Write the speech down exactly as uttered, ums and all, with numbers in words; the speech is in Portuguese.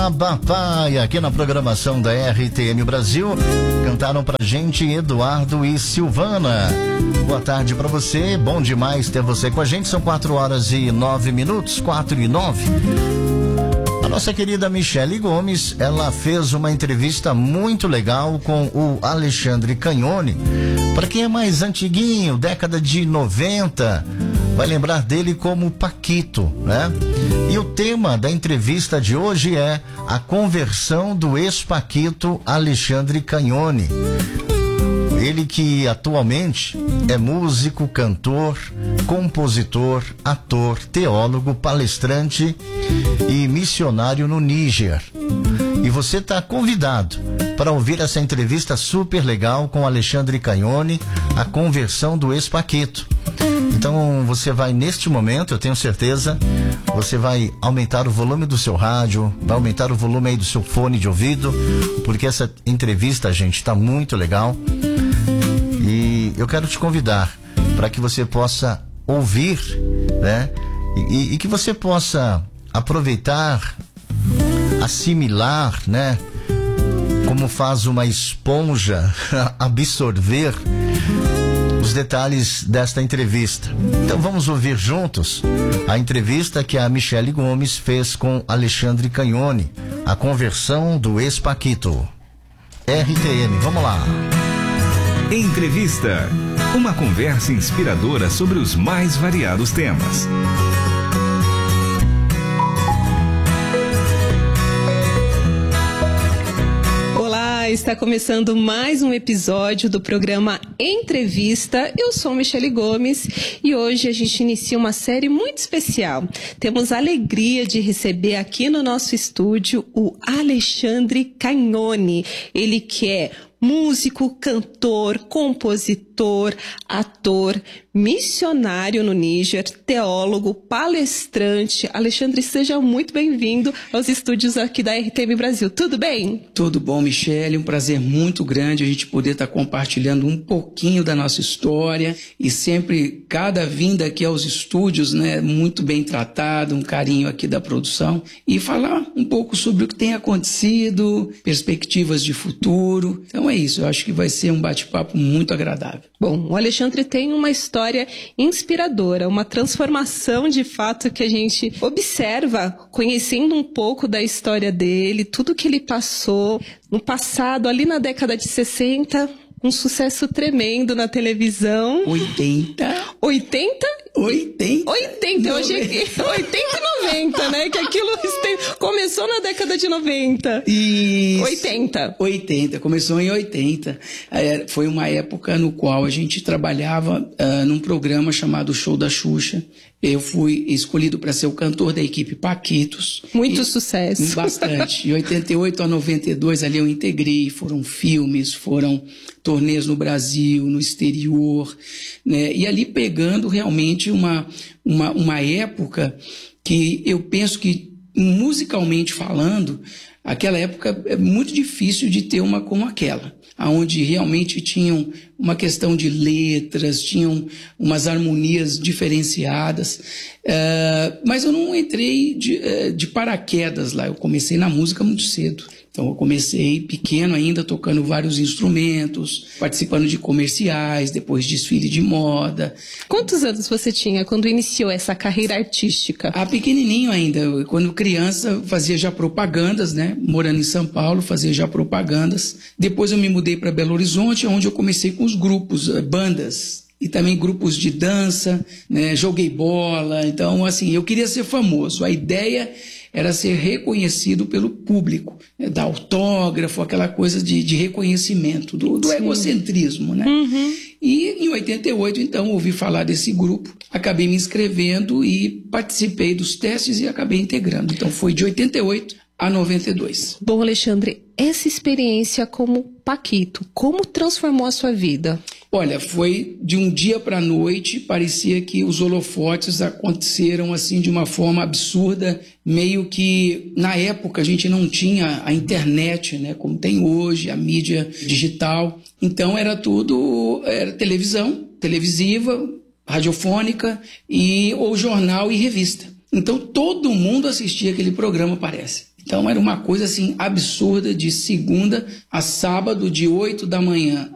Papai, aqui na programação da R T M Brasil. Cantaram pra gente Eduardo e Silvana. Boa tarde pra você, bom demais ter você com a gente. São quatro horas e nove minutos, quatro e nove. A nossa querida Michele Gomes, ela fez uma entrevista muito legal com o Alexandre Cagnoni. Para quem é mais antiguinho, década de noventa, vai lembrar dele como Paquito, né? E o tema da entrevista de hoje é a conversão do ex-Paquito Alexandre Cagnoni. Ele que atualmente é músico, cantor, compositor, ator, teólogo, palestrante e missionário no Níger. E você está convidado para ouvir essa entrevista super legal com Alexandre Cagnoni, a conversão do ex-Paquito. Então você vai, neste momento, eu tenho certeza, você vai aumentar o volume do seu rádio, vai aumentar o volume aí do seu fone de ouvido, porque essa entrevista, gente, está muito legal. E eu quero te convidar para que você possa ouvir, né? E, e que você possa aproveitar, assimilar, né? Como faz uma esponja absorver os detalhes desta entrevista. Então vamos ouvir juntos a entrevista que a Michele Gomes fez com Alexandre Cagnoni, a conversão do ex-Paquito. R T M, vamos lá. Entrevista. Uma conversa inspiradora sobre os mais variados temas. Olá, está começando mais um episódio do programa Entrevista. Eu sou Michele Gomes e hoje a gente inicia uma série muito especial. Temos a alegria de receber aqui no nosso estúdio o Alexandre Cagnoni. Ele que é músico, cantor, compositor, ator, missionário no Níger, teólogo, palestrante. Alexandre, seja muito bem-vindo aos estúdios aqui da R T M Brasil. Tudo bem? Tudo bom, Michele. Um prazer muito grande a gente poder estar compartilhando um pouquinho da nossa história e sempre, cada vinda aqui aos estúdios, né, muito bem tratado, um carinho aqui da produção e falar um pouco sobre o que tem acontecido, perspectivas de futuro. Então é isso, eu acho que vai ser um bate-papo muito agradável. Bom, o Alexandre tem uma história inspiradora, uma transformação de fato que a gente observa conhecendo um pouco da história dele, tudo que ele passou no passado, ali na década de sessenta, um sucesso tremendo na televisão. oitenta? oitenta? oitenta? oitenta, hoje é oitenta e noventa, né? Que aquilo começou na década de noventa. Isso. oitenta. oitenta, começou em oitenta. É, foi uma época no qual a gente trabalhava uh, num programa chamado Show da Xuxa. Eu fui escolhido para ser o cantor da equipe Paquitos. Muito e, sucesso. Bastante. De oitenta e oito a noventa e dois ali eu integrei, foram filmes, foram turnês no Brasil, no exterior, né? E ali pegando realmente uma, uma, uma época que eu penso que, musicalmente falando, aquela época é muito difícil de ter uma como aquela, onde realmente tinham uma questão de letras, tinham umas harmonias diferenciadas, uh, mas eu não entrei de, uh, de paraquedas lá, eu comecei na música muito cedo. Então eu comecei pequeno ainda, tocando vários instrumentos, participando de comerciais, depois desfile de moda. Quantos anos você tinha quando iniciou essa carreira artística? Ah, pequenininho ainda. Eu, quando criança, fazia já propagandas, né? Morando em São Paulo, fazia já propagandas. Depois eu me mudei para Belo Horizonte, onde eu comecei com os grupos, bandas. E também grupos de dança, né? Joguei bola. Então, assim, eu queria ser famoso. A ideia era ser reconhecido pelo público, né? Dar autógrafo, aquela coisa de, de reconhecimento, do, do egocentrismo, né? Uhum. E em oitenta e oito, então, ouvi falar desse grupo, acabei me inscrevendo e participei dos testes e acabei integrando. Então, foi de oitenta e oito a noventa e dois. Bom, Alexandre, essa experiência como Paquito, como transformou a sua vida? Olha, foi de um dia para a noite, parecia que os holofotes aconteceram assim de uma forma absurda, meio que na época a gente não tinha a internet, né, como tem hoje, a mídia digital. Então era tudo, era televisão, televisiva, radiofônica, e, ou jornal e revista. Então todo mundo assistia aquele programa, parece. Então era uma coisa assim absurda, de segunda a sábado, de oito da manhã